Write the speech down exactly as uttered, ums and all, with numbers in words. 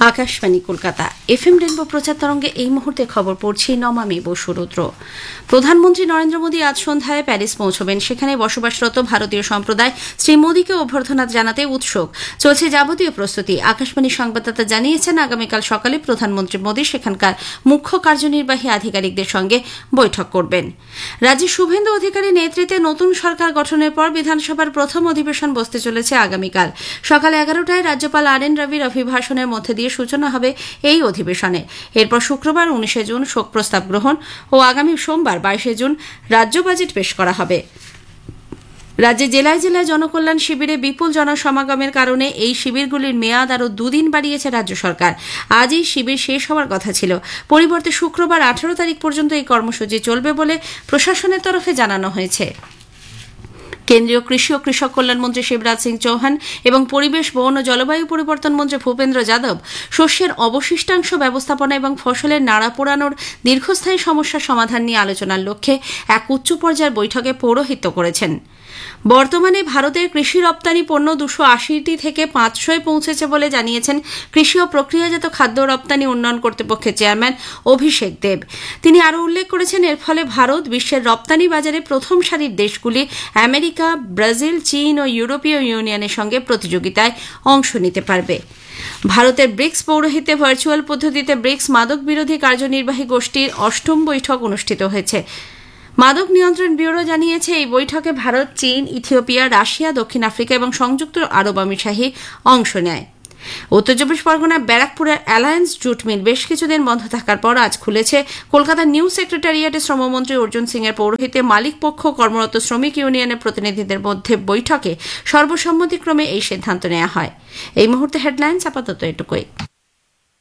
Akashvani Kolkata FM rainbow প্রচার তরঙ্গে এই মুহূর্তে খবর পড়ছি নমামি বসুরুদ্র। প্রধানমন্ত্রী নরেন্দ্র মোদী আজ সন্ধ্যায় প্যারিস পৌঁছবেন। সেখানে বসবাসরত ভারতীয় সম্প্রদায় শ্রী মোদীকে অভ্যর্থনা জানাতে উৎসুক। চলছে যাবতীয় প্রস্তুতি। আকাশবাণীর সংবাদদাতা জানিয়েছেন, আগামীকাল সকালে প্রধানমন্ত্রী মোদী সেখানকার মুখ্য কার্যনির্বাহী আধিকারিকদের সঙ্গে বৈঠক করবেন। রাজ্যে শুভেন্দু অধিকারীর নেতৃত্বে নতুন সরকার গঠনের পর বিধানসভার প্রথম অধিবেশন বসতে চলেছে আগামীকাল সকাল এগারোটায়। রাজ্যপাল আর এন রবির অভিভাষণের মধ্যে দিয়ে সূচনা হবে এই অধিবেশনে। এরপর শুক্রবার উনিশে জুন শোক প্রস্তাব গ্রহণ ও আগামী সোমবার বাইশে জুন রাজ্য বাজেট পেশ করা হবে। রাজ্যে জেলায় জেলায় জনকল্যাণ শিবিরে বিপুল জনসমাগমের কারণে এই শিবিরগুলির মেয়াদ আরও দুদিন বাড়িয়েছে রাজ্য সরকার। আজই শিবির শেষ হওয়ার কথা ছিল। পরিবর্তে শুক্রবার আঠারো তারিখ পর্যন্ত এই কর্মসূচি চলবে বলে প্রশাসনের তরফে জানানো হয়েছে। কেন্দ্রীয় কৃষি ও কৃষক কল্যাণ মন্ত্রী শিবরাজ সিং চৌহান এবং পরিবেশ, বন ও জলবায়ু পরিবর্তন মন্ত্রী ভূপেন্দ্র যাদব শস্যের অবশিষ্টাংশ ব্যবস্থাপনা এবং ফসলের নাড়া পোড়ানোর দীর্ঘস্থায়ী সমস্যার সমাধান নিয়ে আলোচনার লক্ষ্যে এক উচ্চ পর্যায়ের বৈঠকে পৌরোহিত্য করেছেন। বর্তমানে ভারতের কৃষি রপ্তানি পণ্য দুশো আশিটি থেকে পাঁচশোয় পৌঁছেছে বলে জানিয়েছেন কৃষি ও প্রক্রিয়াজাত খাদ্য রপ্তানি উন্নয়ন কর্তৃপক্ষের চেয়ারম্যান অভিষেক দেব। তিনি আরও উল্লেখ করেছেন, এর ফলে ভারত বিশ্বের রপ্তানি বাজারে প্রথম সারির দেশগুলি আমেরিকা, ব্রাজিল, চীন ও ইউরোপীয় ইউনিয়নের সঙ্গে প্রতিযোগিতায় অংশ নিতে পারবে। ভারতের ব্রিক্স পৌরোহিত্যে ভার্চুয়াল পদ্ধতিতে ব্রিক্স মাদক বিরোধী কার্যনির্বাহী গোষ্ঠীর অষ্টম বৈঠক অনুষ্ঠিত হয়েছে। মাদক নিয়ন্ত্রণ ব্যুরো জানিয়েছে, এই বৈঠকে ভারত, চীন, ইথিওপিয়া, রাশিয়া, দক্ষিণ আফ্রিকা এবং সংযুক্ত আরব আমিরশাহী অংশ নেয়। উত্তর চব্বিশ পরগনার ব্যারাকপুরের অ্যালায়েন্স জুট মিল বেশ কিছুদিন বন্ধ থাকার পর আজ খুলেছে। কলকাতার নিউ সেক্রেটারিয়েটে শ্রমমন্ত্রী অর্জুন সিং এর পৌরোহিত্যে মালিক পক্ষ, কর্মরত শ্রমিক ইউনিয়নের প্রতিনিধিদের মধ্যে বৈঠকে সর্বসম্মতিক্রমে এই সিদ্ধান্ত নেওয়া হয়। এই মুহূর্তে হেডলাইন্স আপাতত এটুকুই।